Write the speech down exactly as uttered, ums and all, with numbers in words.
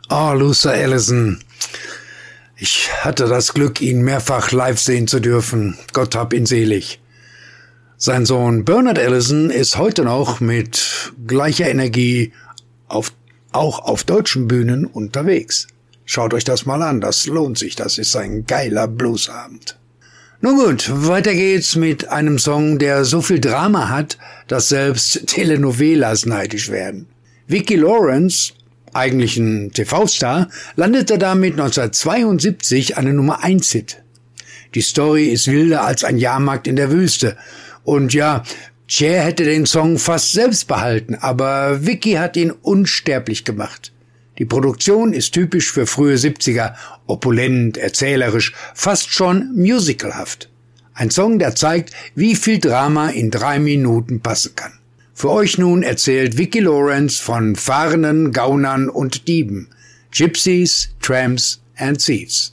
Oh, Luther Allison. Ich hatte das Glück, ihn mehrfach live sehen zu dürfen. Gott hab ihn selig. Sein Sohn Bernard Allison ist heute noch mit gleicher Energie auf, auch auf deutschen Bühnen unterwegs. Schaut euch das mal an, das lohnt sich, das ist ein geiler Bluesabend. Nun gut, weiter geht's mit einem Song, der so viel Drama hat, dass selbst Telenovelas neidisch werden. Vicki Lawrence, eigentlich ein T V-Star, landete damit neunzehnhundertzweiundsiebzig eine Nummer eins Hit. Die Story ist wilder als ein Jahrmarkt in der Wüste. Und ja, Cher hätte den Song fast selbst behalten, aber Vicki hat ihn unsterblich gemacht. Die Produktion ist typisch für frühe siebziger, opulent, erzählerisch, fast schon musicalhaft. Ein Song, der zeigt, wie viel Drama in drei Minuten passen kann. Für euch nun erzählt Vicki Lawrence von Fahrenden, Gaunern und Dieben, Gypsies, Tramps and Thieves.